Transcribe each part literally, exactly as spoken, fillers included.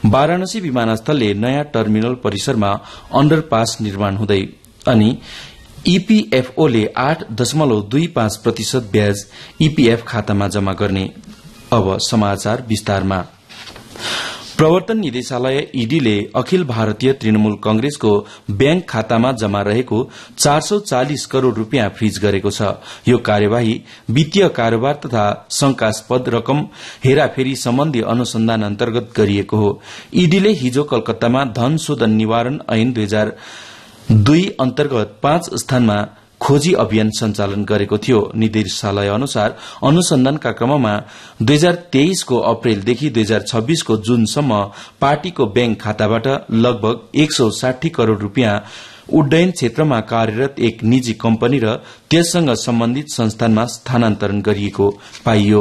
वाराणसी विमानस्थलले नयाँ टर्मिनल परिसरमा अण्डरपास निर्माण हुँदै अनि ईपीएफओ ले आठ दशमलव दुई पाँच प्रतिशत ब्याज ईपीएफ खातामा जम्मा गर्ने। अब समाचार विस्तारमा। प्रवर्तन निदेशालय ईडीले अखिल भारतीय तृणमूल कंग्रेसको ब्याङ्क खातामा जम्मा रहेको चार सौ चालिस करोड़ रूपियाँ फ्रिज गरेको छ। यो कार्यवाही वित्तीय कारोबार तथा शंकास्पद रकम हेराफेरी सम्बन्धी अनुसन्धान अन्तर्गत गरिएको हो। ईडीले हिजो कलकत्तामा धन शोधन निवारण ऐन दुई हजार दुई अन्तर्गत पाँच स्थानमा खोजी अभियान सञ्चालन गरेको थियो। निदेशालय अनुसार अनुसन्धानका क्रममा दुई हजार तेइस को अप्रेलदेखि दुई हजार छब्बीस को जूनसम्म पार्टीको ब्याङ्क खाताबाट लगभग एक सौ साठी करोड़ रूपियाँ उड्डयन क्षेत्रमा कार्यरत एक निजी कम्पनी र त्यससँग सम्बन्धित संस्थानमा स्थानान्तरण गरिएको पाइयो।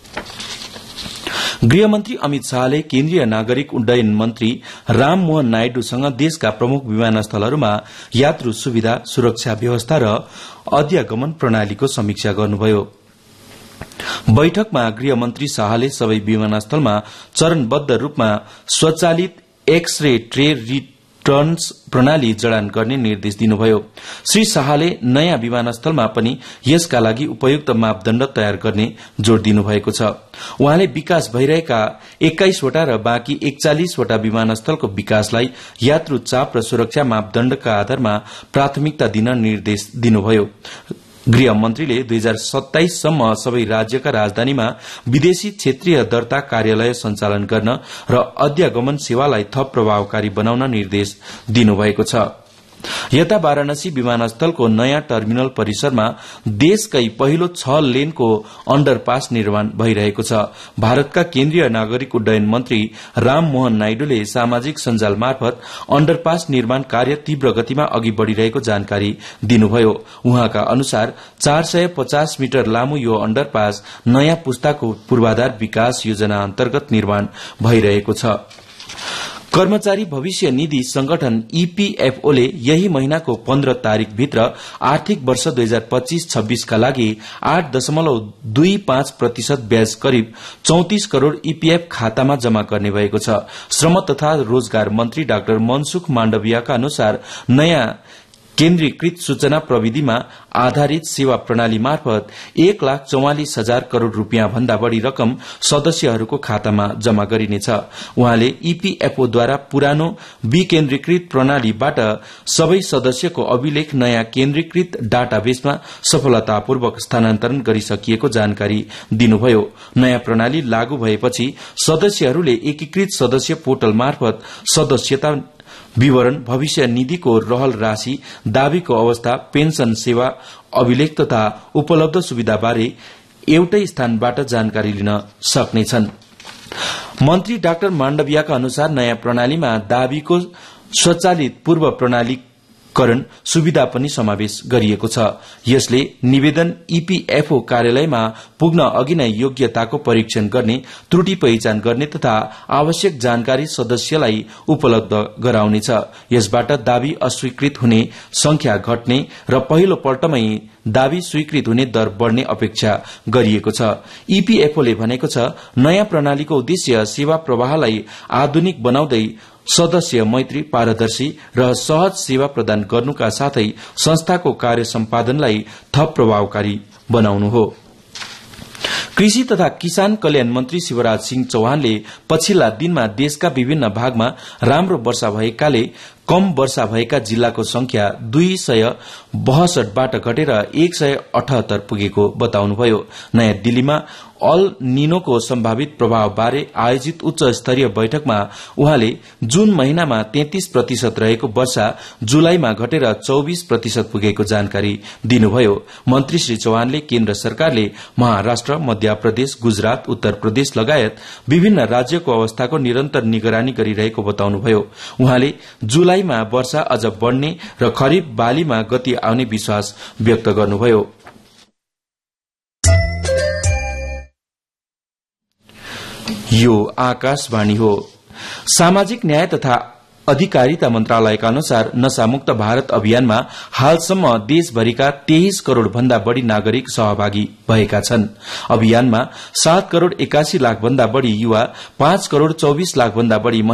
गृहमन्त्री अमित शाहले केन्द्रीय नागरिक उड्डयन मन्त्री राममोहन नायडूसँग देशका प्रमुख विमानस्थलहरूमा यात्रु सुविधा, सुरक्षा व्यवस्था र अध्यागमन प्रणालीको समीक्षा गर्नुभयो। बैठकमा गृहमन्त्री शाहले सबै विमानस्थलमा चरणबद्ध रूपमा स्वचालित एक्स रे ट्रे रिटर्न्स प्रणाली जडान गर्ने निर्देश दिनुभयो। श्री शाहले नयाँ विमानस्थलमा पनि यसका लागि उपयुक्त मापदण्ड तयार गर्ने जोड़ दिनुभएको छ। उहाँले विकास भइरहेका एक्काइसवटा र बाँकी एकचालिसवटा विमानस्थलको विकासलाई यात्रु चाप र सुरक्षा मापदण्डका आधारमा प्राथमिकता दिन निर्देश दिनुभयो। गृह मन्त्रीले दुई हजार सत्ताइस सम्म सबै राज्यका राजधानीमा विदेशी क्षेत्रीय दर्ता कार्यालय सञ्चालन गर्न र अध्यागमन सेवालाई थप प्रभावकारी बनाउन निर्देश दिनुभएको छ। यता वाराणसी विमानस्थलको नयाँ टर्मिनल परिसरमा देशकै पहिलो छ लेनको अण्डरपास निर्माण भइरहेको छ। भारतका केन्द्रीय नागरिक उड्डयन मन्त्री राममोहन नायडूले सामाजिक सञ्जाल मार्फत अण्डरपास निर्माण कार्य तीव्र गतिमा अघि बढ़िरहेको जानकारी दिनुभयो। उहाँका अनुसार चार सय पचास मिटर लामो यो अण्डरपास नयाँ पुस्ताको पूर्वाधार विकास योजना अन्तर्गत निर्माण भइरहेको छ। कर्मचारी भविष्य निधि संगठन ईपीएफओ ले यही महीनाको पन्ध्र तारीक भित्र आर्थिक वर्ष दुई हजार पच्चीस छब्बीस का लागि आठ दशमलव दुई पाँच प्रतिशत ब्याज करिब चौतिस करोड़ ईपीएफ खातामा जम्मा गर्ने भएको छ। श्रम तथा रोजगार मन्त्री डाक्टर मनसुख माण्डवियाका अनुसार नयाँ केन्द्रीकृत सूचना प्रविधिमा आधारित सेवा प्रणाली मार्फत एक लाख चौवालिस हजार करोड़ रूपियाँ भन्दा बढ़ी रकम सदस्यहरूको खातामा जम्मा गरिनेछ। उहाँले ईपीएफओद्वारा पुरानो विकेन्द्रीकृत प्रणालीबाट सबै सदस्यको अभिलेख नयाँ केन्द्रीकृत डाटाबेसमा सफलतापूर्वक स्थानान्तरण गरिसकिएको जानकारी दिनुभयो। नयाँ प्रणाली लागू भएपछि सदस्यहरूले एकीकृत सदस्य पोर्टल मार्फत सदस्यता विवरण, भविष्य निधिको रहल राशि, दावीको अवस्था, पेन्सन सेवा अभिलेख तथा उपलब्ध सुविधाबारे एउटै स्थानबाट जानकारी लिन सक्नेछन्। मन्त्री डाक्टर माण्डवियाका अनुसार नयाँ प्रणालीमा दावीको स्वचालित पूर्व प्रणालीकरण सुविधा पनि समावेश गरिएको छ। यसले निवेदन ईपीएफओ कार्यालयमा पुग्न अघि नै योग्यताको परीक्षण गर्ने, त्रुटि पहिचान गर्ने तथा आवश्यक जानकारी सदस्यलाई उपलब्ध गराउनेछ। यसबाट दावी अस्वीकृत हुने संख्या घट्ने र पहिलो पल्टमै दावी स्वीकृत हुने दर बढ़ने अपेक्षा गरिएको छ। ईपीएफओले भनेको छ, नयाँ प्रणालीको उद्देश्य सेवा प्रवाहलाई आधुनिक बनाउँदै सदस्य मैत्री, पारदर्शी र सहज सेवा प्रदान गर्नुका साथै संस्थाको कार्य सम्पादनलाई थप प्रभावकारी बनाउनु हो। कृषि तथा किसान कल्याण मन्त्री शिवराज सिंह चौहानले पछिल्ला दिनमा देशका विभिन्न भागमा राम्रो वर्षा भएकाले कम वर्षा भएका जिल्लाको संख्या दुई सय बहसठबाट घटेर एक सय अठहत्तर पुगेको बताउनुभयो। नयाँ दिल्लीमा अल निनोको सम्भावित प्रभाव बारे आयोजित उच्च स्तरीय बैठकमा उहाँले जून महिनामा तैंतीस प्रतिशत रहेको वर्षा जुलाईमा घटेर चौबीस प्रतिशत पुगेको जानकारी दिनुभयो। मन्त्री श्री चौहानले केन्द्र सरकारले महाराष्ट्र, मध्य प्रदेश, गुजरात, उत्तर प्रदेश लगायत विभिन्न राज्यको अवस्थाको निरन्तर निगरानी गरिरहेको बताउनुभयो। उहाँले जुलाईमा वर्षा अझ बढ़ने र खरीफ बालीमा गति आउने विश्वास व्यक्त गर्नुभयो। यो आकाशवाणी हो। सामाजिक न्याय तथा अधिकारिता मन्त्रालयका अनुसार नशामुक्त भारत अभियानमा हालसम्म देशभरिका तेइस करोड़ भन्दा बढ़ी नागरिक सहभागी भएका छन्। अभियानमा सात करोड़ एकासी लाख भन्दा बढ़ी युवा, पाँच करोड़ चौबीस लाख भन्दा बढ़ी